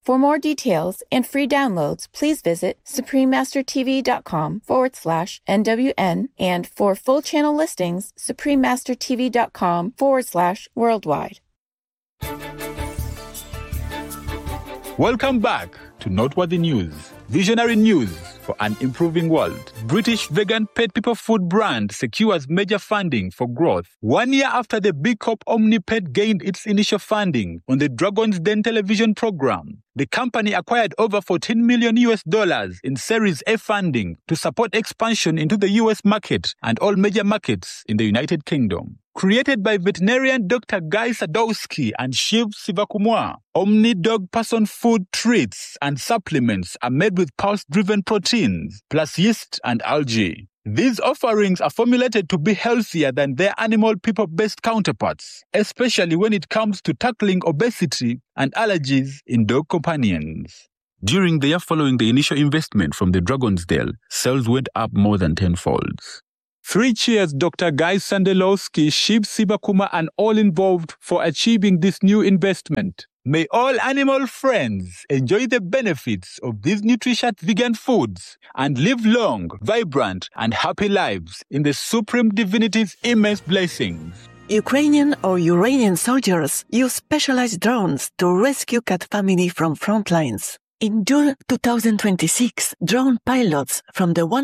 For more details and free downloads, please visit suprememastertv.com/NWN, and for full channel listings, suprememastertv.com/worldwide. Welcome back to Noteworthy News, visionary news for an improving world. British vegan pet people food brand secures major funding for growth. 1 year after the Big Corp Omnipet gained its initial funding on the Dragon's Den television program, the company acquired over $14 million in Series A funding to support expansion into the US market and all major markets in the United Kingdom. Created by veterinarian Dr. Guy Sadowski and Shiv Sivakumar, Omni Dog Person food treats and supplements are made with pulse-driven proteins, plus yeast and algae. These offerings are formulated to be healthier than their animal people-based counterparts, especially when it comes to tackling obesity and allergies in dog companions. During the year following the initial investment from the Dragon's Den, sales went up more than tenfold. 3 cheers, Dr. Guy Sandelowski, Shiv Sivakumar, and all involved for achieving this new investment. May all animal friends enjoy the benefits of these nutritious vegan foods and live long, vibrant, and happy lives in the Supreme Divinity's immense blessings. Ukrainian or Iranian soldiers use specialized drones to rescue cat family from front lines. In June 2026, drone pilots from the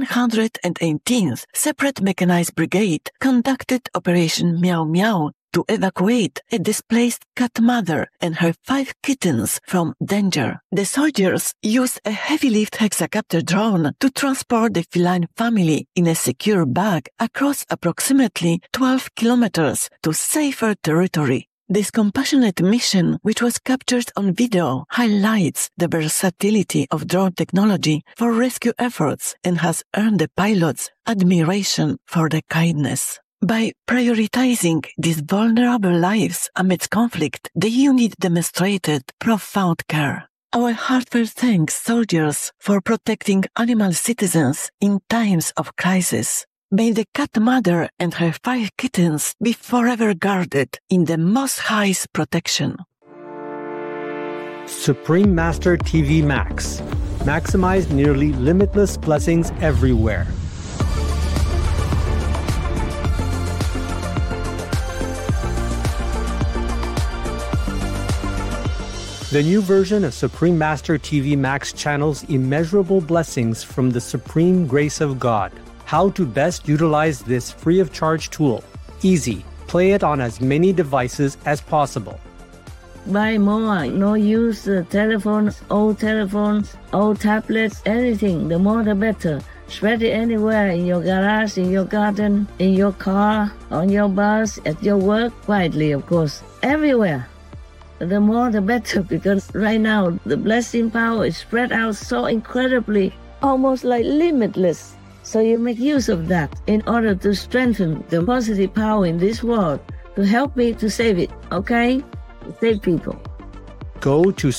118th Separate Mechanized Brigade conducted Operation Meow Meow to evacuate a displaced cat mother and her 5 kittens from danger. The soldiers used a heavy-lift hexacopter drone to transport the feline family in a secure bag across approximately 12 kilometers to safer territory. This compassionate mission, which was captured on video, highlights the versatility of drone technology for rescue efforts and has earned the pilots admiration for their kindness. By prioritizing these vulnerable lives amidst conflict, the unit demonstrated profound care. Our heartfelt thanks, soldiers, for protecting animal citizens in times of crisis. May the cat mother and her 5 kittens be forever guarded in the Most High's protection. Supreme Master TV Max. Maximize nearly limitless blessings everywhere. The new version of Supreme Master TV Max channels immeasurable blessings from the supreme grace of God. How to best utilize this free-of-charge tool. Easy. Play it on as many devices as possible. Buy more. No use telephones, old tablets, anything. The more the better. Spread it anywhere, in your garage, in your garden, in your car, on your bus, at your work, quietly, of course. Everywhere. The more the better, because right now the blessing power is spread out so incredibly, almost like limitless. So you make use of that in order to strengthen the positive power in this world, to help me to save it, okay? Save people. Go to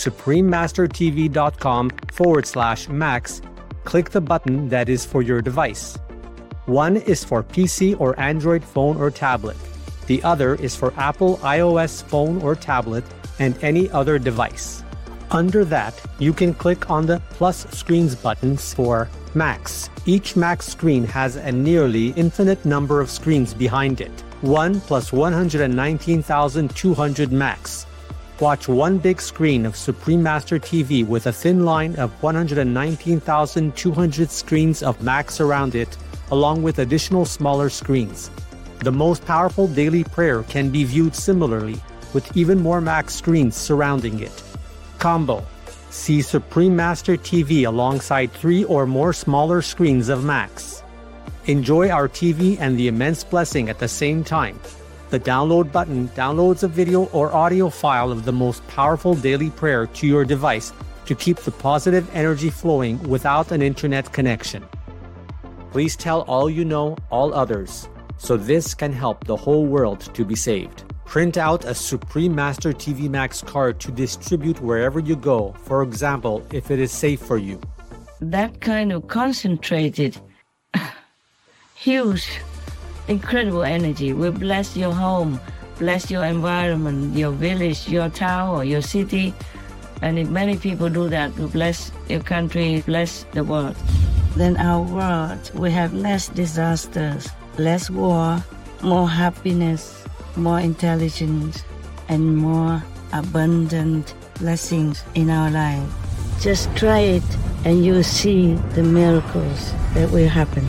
suprememastertv.com/max. Click the button that is for your device. One is for PC or Android phone or tablet. The other is for Apple iOS phone or tablet and any other device. Under that, you can click on the plus screens buttons for Max. Each Max screen has a nearly infinite number of screens behind it. 1 plus 119,200 Max. Watch one big screen of Supreme Master TV with a thin line of 119,200 screens of Max around it, along with additional smaller screens. The most powerful daily prayer can be viewed similarly, with even more Max screens surrounding it. Combo. See Supreme Master TV alongside 3 or more smaller screens of Max. Enjoy our TV and the immense blessing at the same time. The download button downloads a video or audio file of the most powerful daily prayer to your device to keep the positive energy flowing without an internet connection. Please tell all you know, all others, so this can help the whole world to be saved. Print out a Supreme Master TV Max card to distribute wherever you go, for example, if it is safe for you. That kind of concentrated, huge, incredible energy will bless your home, bless your environment, your village, your town, or your city. And if many people do that, to bless your country, bless the world, then our world will have less disasters, less war, more happiness, more intelligence, and more abundant blessings in our life. Just try it and you'll see the miracles that will happen.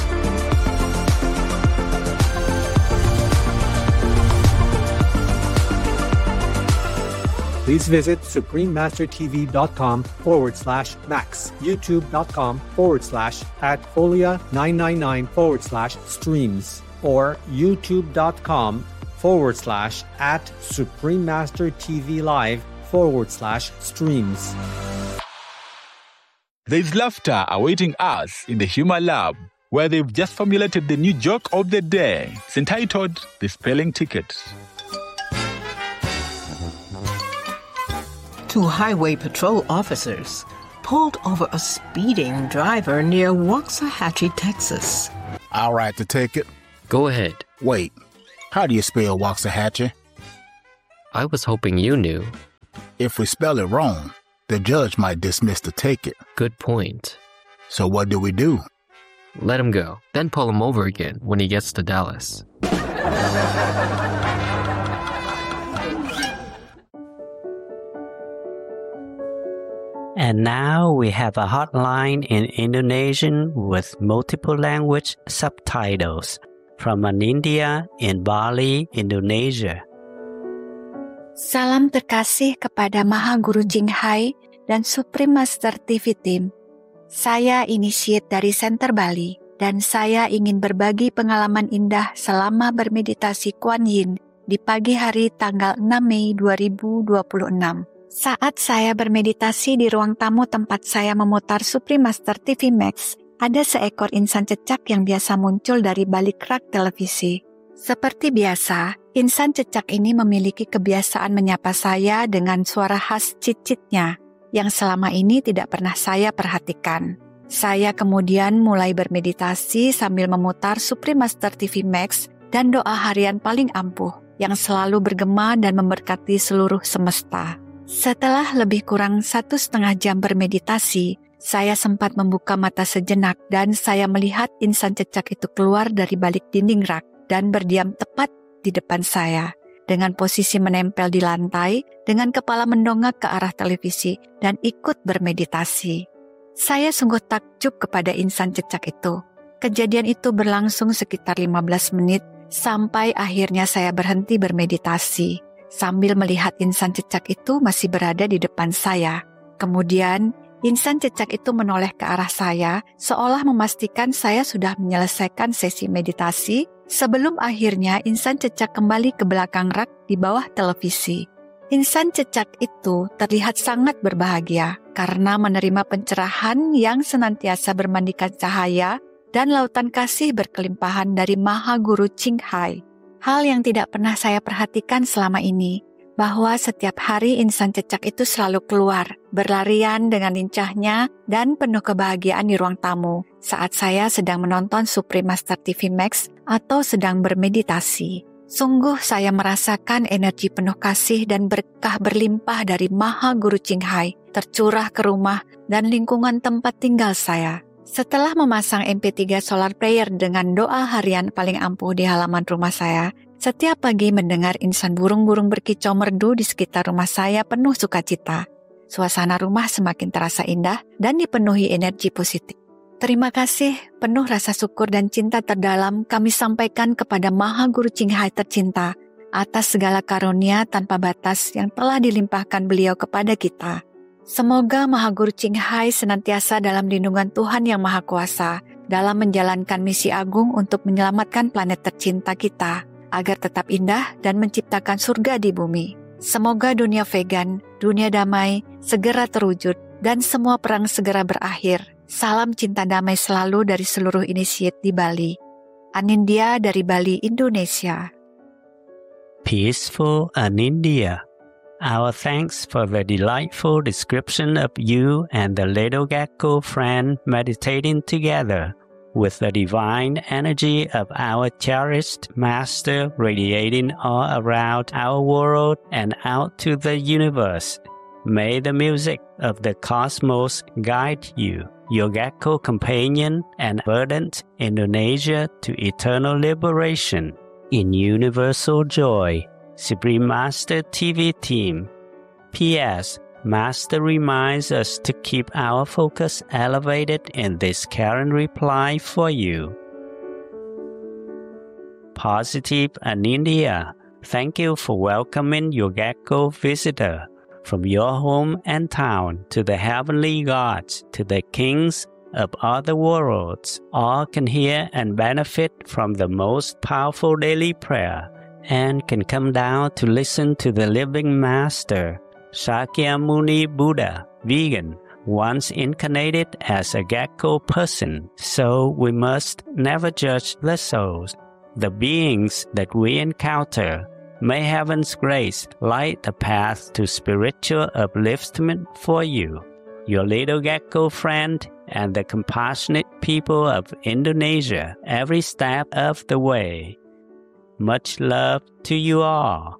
Please visit suprememastertv.com/max, youtube.com/@folia999/streams, or youtube.com/suprememastertvlive/streams. There's laughter awaiting us in the Humor Lab, where they've just formulated the new joke of the day. It's entitled The Spelling Ticket. Two highway patrol officers pulled over a speeding driver near Waxahachie, Texas. I'll write the ticket. Go ahead. Wait, how do you spell Waxahachie? I was hoping you knew. If we spell it wrong, the judge might dismiss the ticket. Good point. So what do we do? Let him go, then pull him over again when he gets to Dallas. And now we have a hotline in Indonesian with multiple language subtitles from Anindya in Bali, Indonesia. Salam terkasih kepada Maha Guru Ching Hai dan Supreme Master TV Team. Saya inisiat dari Center Bali dan saya ingin berbagi pengalaman indah selama bermeditasi Kuan Yin di pagi hari tanggal 6 Mei 2026. Saat saya bermeditasi di ruang tamu tempat saya memutar Supreme Master TV Max, ada seekor insan cecak yang biasa muncul dari balik rak televisi. Seperti biasa, insan cecak ini memiliki kebiasaan menyapa saya dengan suara khas cicitnya yang selama ini tidak pernah saya perhatikan. Saya kemudian mulai bermeditasi sambil memutar Supreme Master TV Max dan doa harian paling ampuh yang selalu bergema dan memberkati seluruh semesta. Setelah lebih kurang 1,5 jam bermeditasi, saya sempat membuka mata sejenak dan saya melihat insan cecak itu keluar dari balik dinding rak dan berdiam tepat di depan saya, dengan posisi menempel di lantai, dengan kepala mendongak ke arah televisi dan ikut bermeditasi. Saya sungguh takjub kepada insan cecak itu. Kejadian itu berlangsung sekitar 15 menit sampai akhirnya saya berhenti bermeditasi sambil melihat insan cecak itu masih berada di depan saya. Kemudian, insan cecak itu menoleh ke arah saya seolah memastikan saya sudah menyelesaikan sesi meditasi sebelum akhirnya insan cecak kembali ke belakang rak di bawah televisi. Insan cecak itu terlihat sangat berbahagia karena menerima pencerahan yang senantiasa bermandikan cahaya dan lautan kasih berkelimpahan dari Maha Guru Ching Hai. Hal yang tidak pernah saya perhatikan selama ini, bahwa setiap hari insan cecak itu selalu keluar, berlarian dengan lincahnya dan penuh kebahagiaan di ruang tamu saat saya sedang menonton Supreme Master TV Max atau sedang bermeditasi. Sungguh saya merasakan energi penuh kasih dan berkah berlimpah dari Maha Guru Ching Hai tercurah ke rumah dan lingkungan tempat tinggal saya. Setelah memasang MP3 solar player dengan doa harian paling ampuh di halaman rumah saya, setiap pagi mendengar insan burung-burung berkicau merdu di sekitar rumah saya penuh sukacita. Suasana rumah semakin terasa indah dan dipenuhi energi positif. Terima kasih, penuh rasa syukur dan cinta terdalam kami sampaikan kepada Maha Guru Ching Hai tercinta atas segala karunia tanpa batas yang telah dilimpahkan beliau kepada kita. Semoga Maha Guru Ching Hai senantiasa dalam lindungan Tuhan Yang Maha Kuasa dalam menjalankan misi agung untuk menyelamatkan planet tercinta kita agar tetap indah dan menciptakan surga di bumi. Semoga dunia vegan, dunia damai segera terwujud dan semua perang segera berakhir. Salam cinta damai selalu dari seluruh inisiat di Bali. Anindya dari Bali, Indonesia. Peaceful Anindya. Our thanks for the delightful description of you and the little gecko friend meditating together with the divine energy of our cherished master radiating all around our world and out to the universe. May the music of the cosmos guide you, your Gecko companion, and burdened Indonesia to eternal liberation. In universal joy, Supreme Master TV Team. P.S. Master reminds us to keep our focus elevated in this current reply for you. Positive and India, thank you for welcoming your Gecko visitor from your home and town to the heavenly gods, to the kings of other worlds. All can hear and benefit from the most powerful daily prayer and can come down to listen to the living Master, Shakyamuni Buddha, vegan, once incarnated as a Gecko person. So we must never judge the souls, the beings that we encounter. May heaven's grace light the path to spiritual upliftment for you, your little Gecko friend, and the compassionate people of Indonesia every step of the way. Much love to you all.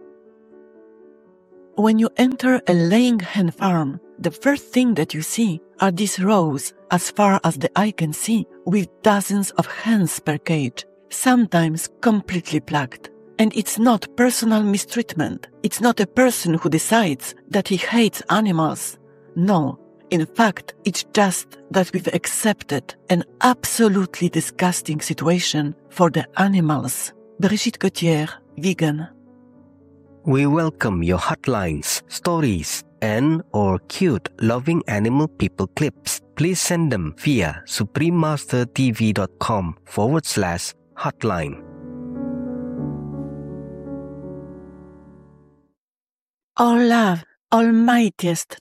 When you enter a laying hen farm, the first thing that you see are these rows, as far as the eye can see, with dozens of hens per cage, sometimes completely plucked. And it's not personal mistreatment. It's not a person who decides that he hates animals. No, in fact, it's just that we've accepted an absolutely disgusting situation for the animals. Brigitte Gauthier, vegan. We welcome your hotlines, stories, and/or cute loving animal people clips. Please send them via suprememastertv.com/hotline. O love, almightiest,